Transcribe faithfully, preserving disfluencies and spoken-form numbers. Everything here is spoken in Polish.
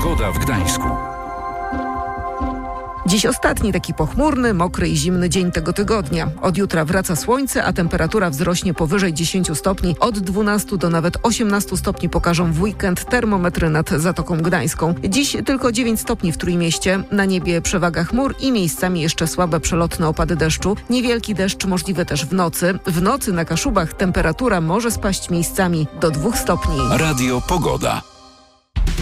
Pogoda w Gdańsku. Dziś ostatni taki pochmurny, mokry i zimny dzień tego tygodnia. Od jutra wraca słońce, a temperatura wzrośnie powyżej dziesięć stopni. Od dwunastu do nawet osiemnastu stopni pokażą w weekend termometry nad Zatoką Gdańską. Dziś tylko dziewięć stopni w Trójmieście. Na niebie przewaga chmur i miejscami jeszcze słabe przelotne opady deszczu. Niewielki deszcz możliwy też w nocy. W nocy na Kaszubach temperatura może spaść miejscami do dwóch stopni. Radio Pogoda.